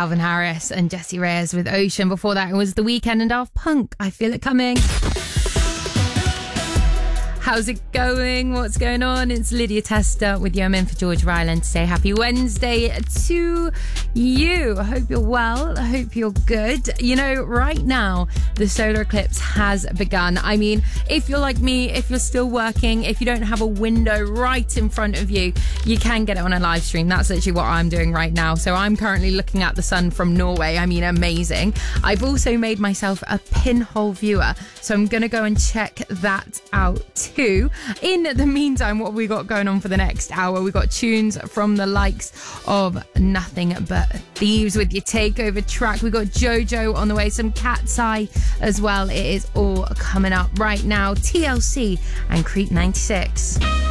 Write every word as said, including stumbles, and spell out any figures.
Calvin Harris and Jessie Reyes with Ocean. Before that, it was The Weeknd and Daft Punk. I Feel It Coming. How's it going? What's going on? It's Lydia Tester with you. I'm in for George Ryland today. Happy Wednesday to you. I hope you're well. I hope you're good. You know, right now, the solar eclipse has begun. I mean, if you're like me, if you're still working, if you don't have a window right in front of you, you can get it on a live stream. That's literally what I'm doing right now. So I'm currently looking at the sun from Norway. I mean, amazing. I've also made myself a pinhole viewer. So I'm going to go and check that out too. In the meantime, what have we got going on for the next hour? We've got tunes from the likes of Nothing But Thieves with your takeover track. We've got JoJo on the way, some Cat's Eye as well. It is all coming up right now. T L C and Creep ninety-six.